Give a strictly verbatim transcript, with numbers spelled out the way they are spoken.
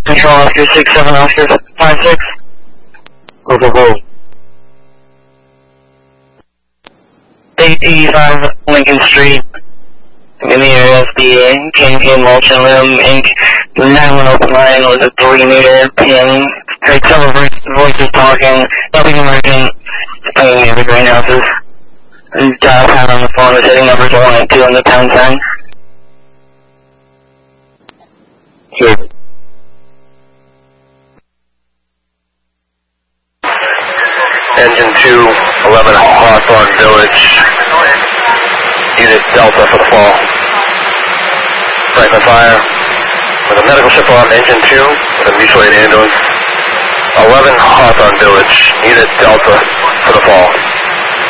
Control Oscar six seven Oscar five six. Go, go, go. eight eighty-five Lincoln Street. In the area of the K and K Emulsion Room, Incorporated. nine one open line was a three meter pin. Heard several voices talking. Nothing emergent. Playing near the greenhouses. Dial pound on the phone was hitting numbers one and two on the pound sign. Here. Engine two, eleven Hawthorne Village. Unit Delta for the fall. Franklin Fire. With a medical ship on engine two, with a mutual aid ambulance. eleven Hawthorne Village. Unit Delta for the fall.